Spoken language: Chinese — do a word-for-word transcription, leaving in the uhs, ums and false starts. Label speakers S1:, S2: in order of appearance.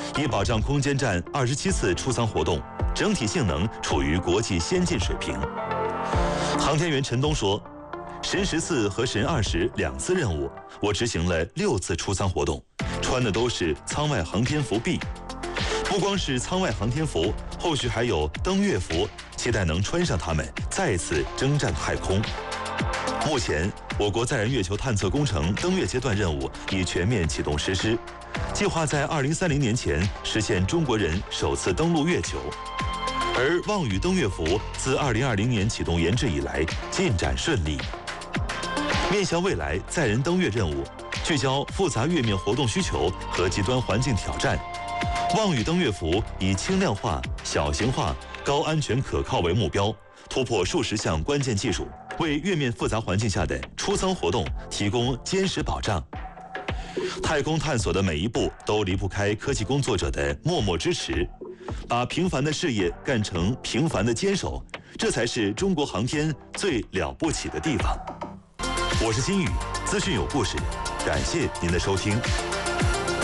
S1: 以保障空间站二十七次出舱活动，整体性能处于国际先进水平。航天员陈冬说，神十四和神二十两次任务，我执行了六次出舱活动，穿的都是舱外航天服 B。不光是舱外航天服，后续还有登月服，期待能穿上它们，再次征战太空。目前，我国载人月球探测工程登月阶段任务已全面启动实施，计划在二零三零年前实现中国人首次登陆月球。而望宇登月服自二零二零年启动研制以来，进展顺利。面向未来载人登月任务，聚焦复杂月面活动需求和极端环境挑战。望宇登月服以轻量化、小型化、高安全可靠为目标，突破数十项关键技术，为月面复杂环境下的出舱活动提供坚实保障。太空探索的每一步都离不开科技工作者的默默支持，把平凡的事业干成平凡的坚守，这才是中国航天最了不起的地方。我是金宇，资讯有故事，感谢您的收听。